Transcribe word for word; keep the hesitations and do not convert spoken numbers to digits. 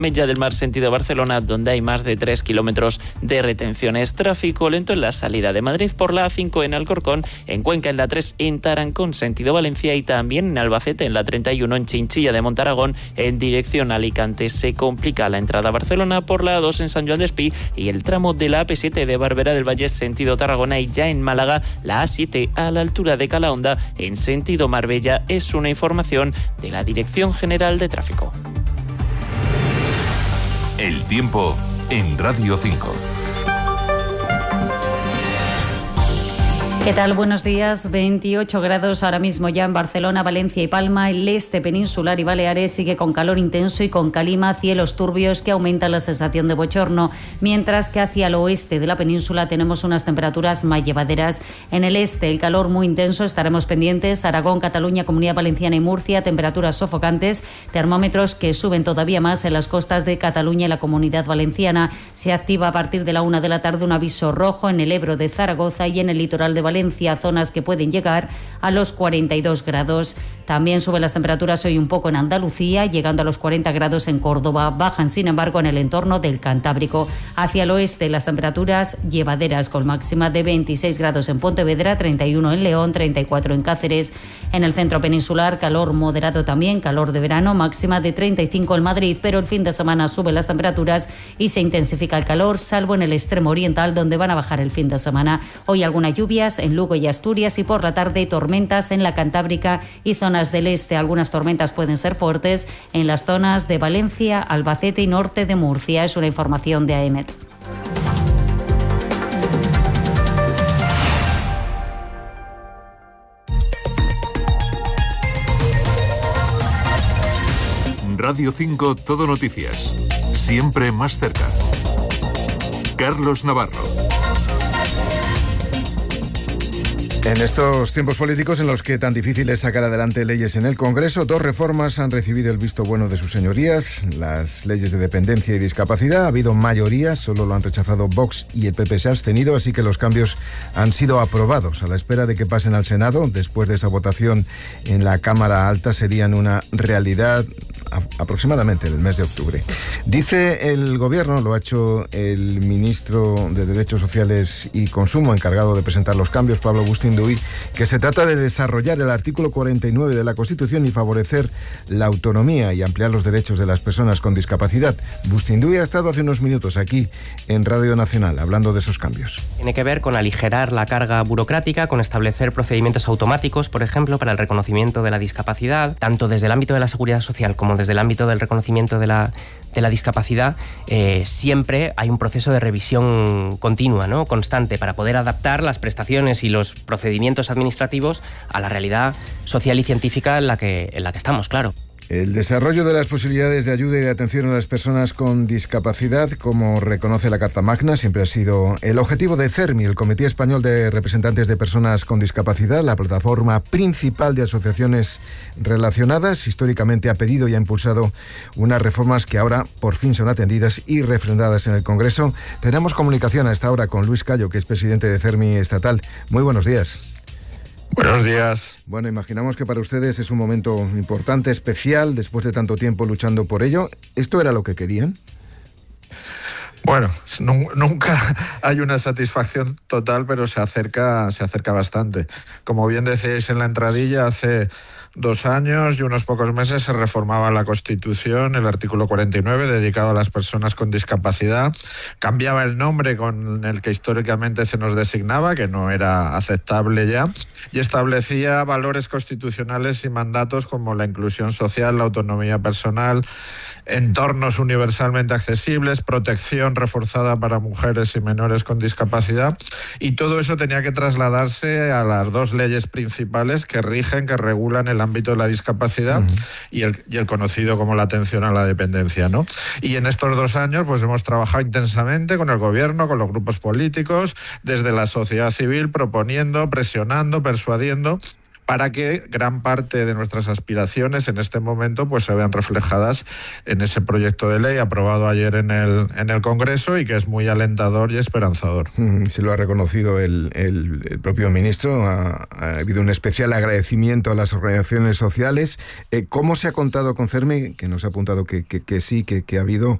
Mella del Mar sentido Barcelona, donde hay más de tres kilómetros de retenciones. Tráfico lento en la salida de Madrid por la A cinco en Alcorcón, en Cuenca en la tres en Tarancón sentido Valencia y también en Albacete en la treinta y uno en Chinchilla de Montaragón en dirección a Alicante. Se complica la entrada a Barcelona por la A dos en San Joan d'Espí y el tramo de la A P siete de Barberá del Vallès sentido Tarragona, y ya en Málaga la A siete a la altura de Calahonda en sentido Marbella. Es una información de la Dirección General de Tráfico. El tiempo en Radio cinco. ¿Qué tal? Buenos días. veintiocho grados ahora mismo ya en Barcelona, Valencia y Palma. El este peninsular y Baleares sigue con calor intenso y con calima, cielos turbios que aumentan la sensación de bochorno, mientras que hacia el oeste de la península tenemos unas temperaturas más llevaderas. En el este el calor muy intenso, estaremos pendientes. Aragón, Cataluña, Comunidad Valenciana y Murcia, temperaturas sofocantes, termómetros que suben todavía más en las costas de Cataluña y la Comunidad Valenciana. Se activa a partir de la una de la tarde un aviso rojo en el Ebro de Zaragoza y en el litoral de Valencia. Valencia, zonas que pueden llegar a los cuarenta y dos grados. También suben las temperaturas hoy un poco en Andalucía, llegando a los cuarenta grados en Córdoba. Bajan, sin embargo, en el entorno del Cantábrico. Hacia el oeste, las temperaturas llevaderas, con máxima de veintiséis grados en Pontevedra, treinta y uno en León, treinta y cuatro en Cáceres. En el centro peninsular, calor moderado también, calor de verano, máxima de treinta y cinco en Madrid, pero el fin de semana suben las temperaturas y se intensifica el calor, salvo en el extremo oriental, donde van a bajar el fin de semana. Hoy algunas lluvias en Lugo y Asturias, y por la tarde tormentas en la Cantábrica y zonas del este. Algunas tormentas pueden ser fuertes en las zonas de Valencia, Albacete y norte de Murcia. Es una información de A E M E T. Radio cinco Todo Noticias. Siempre más cerca. Carlos Navarro. En estos tiempos políticos en los que tan difícil es sacar adelante leyes en el Congreso, dos reformas han recibido el visto bueno de sus señorías. Las leyes de dependencia y discapacidad, ha habido mayoría, solo lo han rechazado Vox y el P P se ha abstenido, así que los cambios han sido aprobados. A la espera de que pasen al Senado, después de esa votación en la Cámara Alta, serían una realidad aproximadamente en el mes de octubre. Dice el Gobierno, lo ha hecho el ministro de Derechos Sociales y Consumo, encargado de presentar los cambios, Pablo Bustinduy, que se trata de desarrollar el artículo cuarenta y nueve de la Constitución y favorecer la autonomía y ampliar los derechos de las personas con discapacidad. Bustinduy ha estado hace unos minutos aquí en Radio Nacional hablando de esos cambios. Tiene que ver con aligerar la carga burocrática, con establecer procedimientos automáticos, por ejemplo, para el reconocimiento de la discapacidad, tanto desde el ámbito de la seguridad social como desde el ámbito del reconocimiento de la, de la discapacidad. Eh, siempre hay un proceso de revisión continua, ¿no?, constante, para poder adaptar las prestaciones y los procedimientos administrativos a la realidad social y científica en la que, en la que estamos, claro. El desarrollo de las posibilidades de ayuda y de atención a las personas con discapacidad, como reconoce la Carta Magna, siempre ha sido el objetivo de CERMI, el Comité Español de Representantes de Personas con Discapacidad, la plataforma principal de asociaciones relacionadas. Históricamente ha pedido y ha impulsado unas reformas que ahora por fin son atendidas y refrendadas en el Congreso. Tenemos comunicación a esta hora con Luis Callo, que es presidente de CERMI estatal. Muy buenos días. Buenos días. Bueno, imaginamos que para ustedes es un momento importante, especial, después de tanto tiempo luchando por ello. ¿Esto era lo que querían? Bueno, nunca hay una satisfacción total, pero se acerca, se acerca bastante. Como bien decíais en la entradilla, hace dos años y unos pocos meses se reformaba la Constitución, el artículo cuarenta y nueve, dedicado a las personas con discapacidad. Cambiaba el nombre con el que históricamente se nos designaba, que no era aceptable ya, y establecía valores constitucionales y mandatos como la inclusión social, la autonomía personal, entornos universalmente accesibles, protección reforzada para mujeres y menores con discapacidad, y todo eso tenía que trasladarse a las dos leyes principales que rigen, que regulan el ámbito de la discapacidad uh-huh. y, el, y el conocido como la atención a la dependencia, ¿no? Y en estos dos años pues hemos trabajado intensamente con el Gobierno, con los grupos políticos, desde la sociedad civil, proponiendo, presionando, persuadiendo, para que gran parte de nuestras aspiraciones en este momento pues se vean reflejadas en ese proyecto de ley aprobado ayer en el, en el Congreso y que es muy alentador y esperanzador. Mm, se lo ha reconocido el, el, el propio ministro. Ha, ha habido un especial agradecimiento a las organizaciones sociales. Eh, ¿Cómo se ha contado con CERME? Que nos ha apuntado que, que, que sí, que, que ha habido